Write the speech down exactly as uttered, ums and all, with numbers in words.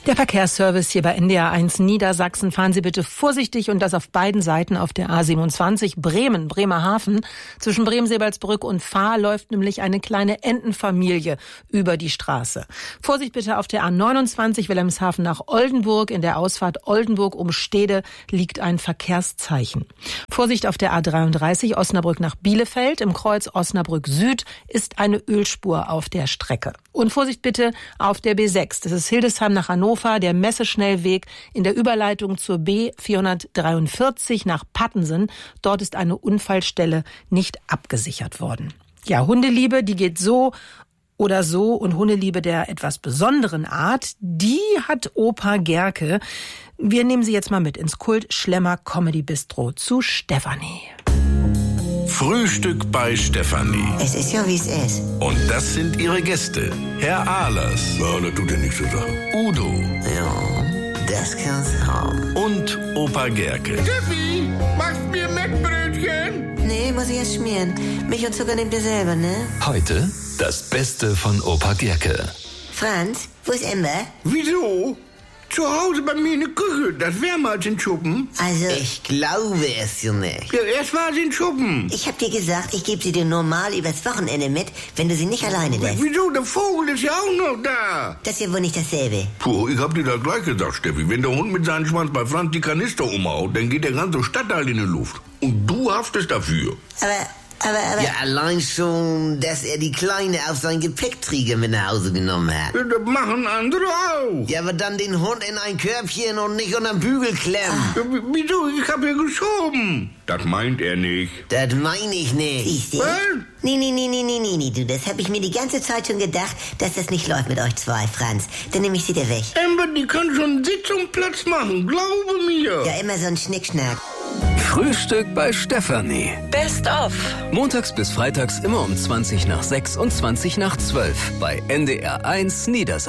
Der Verkehrsservice hier bei N D R eins Niedersachsen. Fahren Sie bitte vorsichtig und das auf beiden Seiten auf der A siebenundzwanzig Bremen, Bremerhaven. Zwischen Bremen-Sebalsbrück und Fahr läuft nämlich eine kleine Entenfamilie über die Straße. Vorsicht bitte auf der A neunundzwanzig Wilhelmshaven nach Oldenburg. In der Ausfahrt Oldenburg um Stede liegt ein Verkehrszeichen. Vorsicht auf der A dreiunddreißig Osnabrück nach Bielefeld. Im Kreuz Osnabrück Süd ist eine Ölspur auf der Strecke. Und Vorsicht bitte auf der B sechs. Das ist Hildesheim nach Hannover. Der Messeschnellweg in der Überleitung zur B vierhundertdreiundvierzig nach Pattensen. Dort ist eine Unfallstelle nicht abgesichert worden. Ja, Hundeliebe, die geht so oder so. Und Hundeliebe der etwas besonderen Art, die hat Opa Gerke. Wir nehmen Sie jetzt mal mit ins Kult Schlemmer Comedy Bistro zu Stefanie. Frühstück bei Stefanie. Es ist ja, wie es ist. Und das sind ihre Gäste. Herr Ahlers. Ja, das tut ja nichts zu sagen. Udo. Ja, das kann's haben. Und Opa Gerke. Steffi, machst mir Mettbrötchen? Nee, muss ich erst schmieren. Milch und Zucker nehmt ihr selber, ne? Heute das Beste von Opa Gerke. Franz, wo ist Ember? Wieso? Zu Hause bei mir in der Küche. Das wäre mal in Schuppen. Also, Ich glaube es ja nicht. Ja, erst war sie in Schuppen. ich hab dir gesagt, ich gebe sie dir normal übers Wochenende mit, wenn du sie nicht alleine lässt. Wieso? Der Vogel ist ja auch noch da. Das ist ja wohl nicht dasselbe. Puh, ich hab dir das gleich gesagt, Steffi. Wenn der Hund mit seinem Schwanz bei Franz die Kanister umhaut, dann geht der ganze Stadtteil in die Luft. Und du haftest dafür. Aber, aber, aber... Ja, allein schon, dass er die Kleine auf seinen Gepäckträger mit nach Hause genommen hat. Ja, das machen andere auch. Ja, aber dann den Hund in ein Körbchen und nicht unter den Bügel klemmen. Ja, w- wieso? Ich hab ja geschoben. Das meint er nicht. Das meine ich nicht. Siehst du? Was? Nee, nee, nee, nee, nee, nee, nee, du, das hab ich mir die ganze Zeit schon gedacht, dass das nicht läuft mit euch zwei, Franz. Dann nehm ich sie dir weg. Amber, die kann schon Sitz und Platz machen. Glaube mir. Ja, immer so ein Schnickschnack. Frühstück bei Stefanie. Best of. Montags bis freitags immer um zwanzig nach sechs und zwanzig nach zwölf bei N D R eins Niedersachsen.